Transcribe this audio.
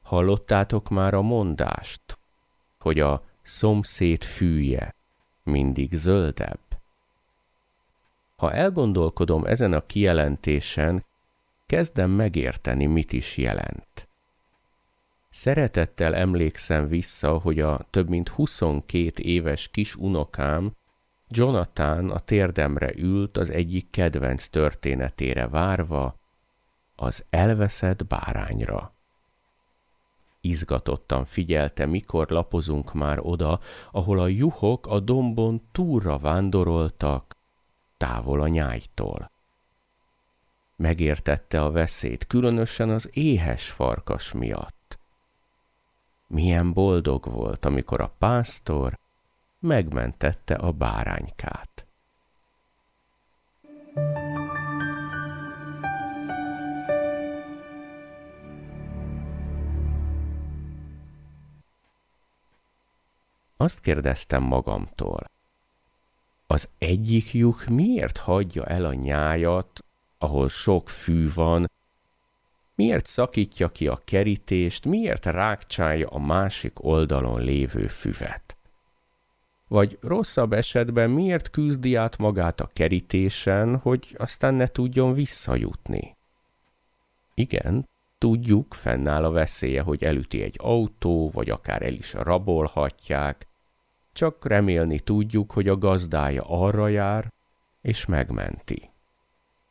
Hallottátok már a mondást, hogy a szomszéd fűje mindig zöldebb? Ha elgondolkodom ezen a kijelentésen, kezdem megérteni, mit is jelent. Szeretettel emlékszem vissza, hogy a több mint 22 éves kis unokám, Jonathan a térdemre ült az egyik kedvenc történetére várva, az elveszett bárányra. Izgatottan figyelte, mikor lapozunk már oda, ahol a juhok a dombon túlra vándoroltak, távol a nyájtól. Megértette a veszélyt, különösen az éhes farkas miatt. Milyen boldog volt, amikor a pásztor megmentette a báránykát. Azt kérdeztem magamtól, az egyik juh miért hagyja el a nyájat, ahol sok fű van, miért szakítja ki a kerítést, miért rákcsálja a másik oldalon lévő füvet? Vagy rosszabb esetben miért küzdi át magát a kerítésen, hogy aztán ne tudjon visszajutni? Igen, tudjuk, fennáll a veszélye, hogy elüti egy autó, vagy akár el is rabolhatják, csak remélni tudjuk, hogy a gazdája arra jár, és megmenti.